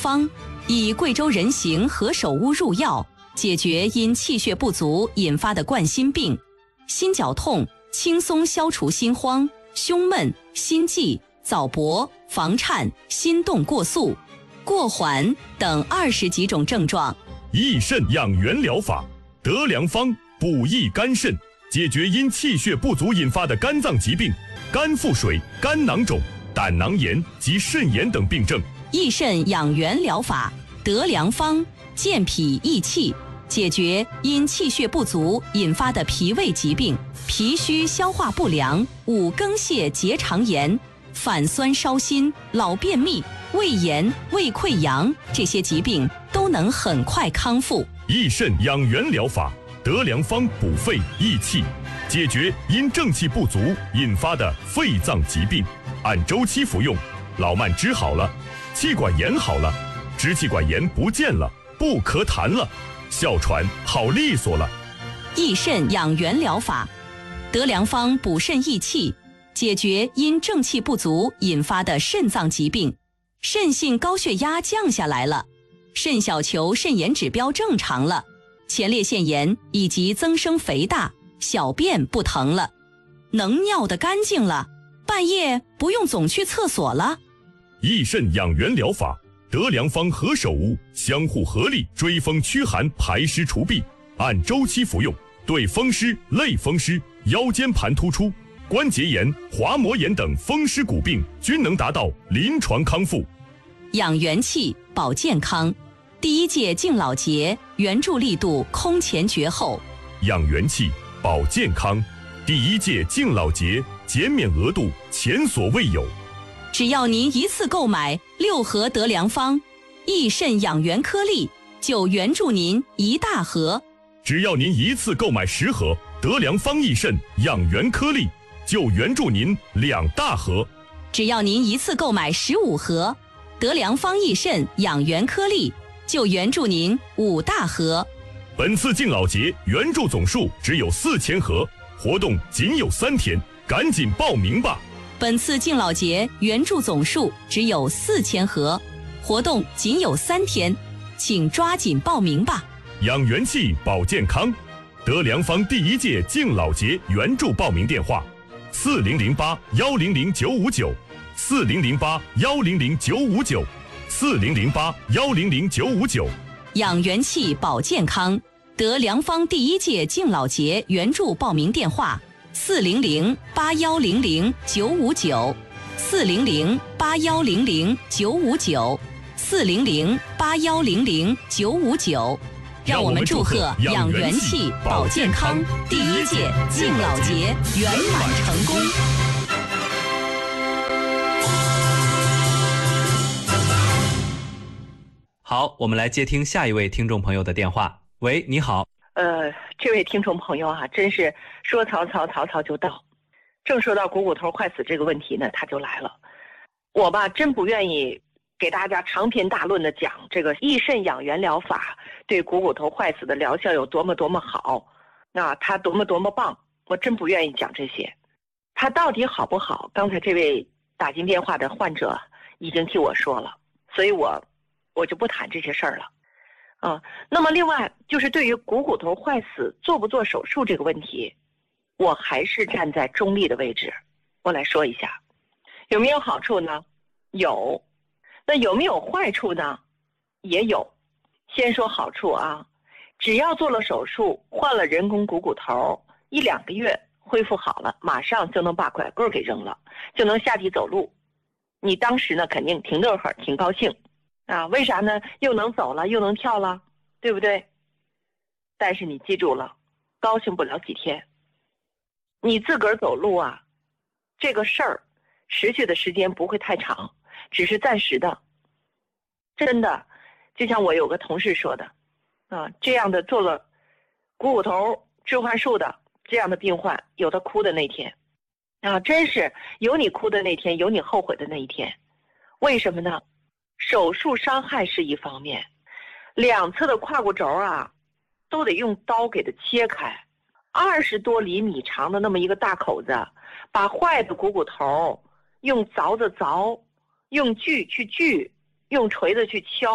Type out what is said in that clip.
方，以贵州人形何首乌入药，解决因气血不足引发的冠心病、心绞痛，轻松消除心慌、胸闷、心悸、早搏、房颤、心动过速、过缓等20几种症状。 益肾养元疗法，德良方补益肝肾，解决因气血不足引发的肝脏疾病、肝腹水、肝囊肿、胆囊炎及肾炎等病症。 益肾养元疗法，德良方健脾益气，解决因气血不足引发的脾胃疾病、脾虚消化不良、五更泻结肠炎、反酸烧心、老便秘、胃炎、胃溃疡这些疾病都能很快康复。 益肾养元疗法，德良方补肺益气，解决因正气不足引发的肺脏疾病，按周期服用，老慢支好了，气管炎好了，支气管炎不见了，不咳痰了，哮喘好利索了。 益肾养元疗法，德良方补肾益气，解决因正气不足引发的肾脏疾病，肾性高血压降下来了，肾小球肾炎指标正常了，前列腺炎以及增生肥大，小便不疼了，能尿得干净了，半夜不用总去厕所了。 益肾养元疗法，德良方何首乌相互合力追风驱寒排湿除痹，按周期服用，对风湿、类风湿、腰间盘突出、关节炎、滑膜炎等风湿骨病均能达到临床康复。 养元气保健康，第1届敬老节援助力度空前绝后。 养元气保健康，第1届敬老节减免额度前所未有。 只要您一次购买6盒德良方益肾养元颗粒，就援助您1大盒。 只要您一次购买10盒德良方益肾养元颗粒，就援助您2大盒。 只要您一次购买15盒德良方益肾养元颗粒，就援助您5大盒。 本次敬老节援助总数只有4000盒，活动仅有3天，赶紧报名吧。 本次敬老节援助总数只有4000盒，活动仅有3天，请抓紧报名吧。 养元气保健康，德良方第1届敬老节援助报名电话：4008-100-959 4008-100-959 4008-100-959。 养元气保健康，德良方第1届敬老节援助报名电话：400-8100-959 400-8100-959 400-8100-959。让我们祝贺养元气保健康第1届敬老节圆满成功。 好，我们来接听下一位听众朋友的电话。喂，你好。 这位听众朋友啊，真是说曹就到。正说到股骨头坏死这个问题呢，他就来了。我吧，真不愿意给大家长篇大论的讲这个益肾养元疗法对股骨头坏死的疗效有多么多么好，那它多么多么棒，我真不愿意讲这些。它到底好不好？刚才这位打进电话的患者已经替我说了，所以我就不谈这些事儿了。那么另外就是对于股骨头坏死做不做手术这个问题，我还是站在中立的位置。我来说一下，有没有好处呢？有。那有没有坏处呢？也有。先说好处啊，只要做了手术，换了人工股骨头，1-2个月恢复好了，马上就能把拐棍给扔了，就能下地走路。你当时呢肯定挺乐呵，挺高兴啊，为啥呢？又能走了，又能跳了，对不对？但是你记住了，高兴不了几天。你自个儿走路啊，这个事儿持续的时间不会太长，只是暂时的。真的，就像我有个同事说的这样的做了股骨头置换术的这样的病患，有的哭的那天真是有你哭的那天，有你后悔的那一天。为什么呢？手术伤害是一方面，两侧的胯骨轴都得用刀给它切开，20多厘米长的那么一个大口子，把坏的股骨头用凿子凿，用锯去锯，用锤子去敲。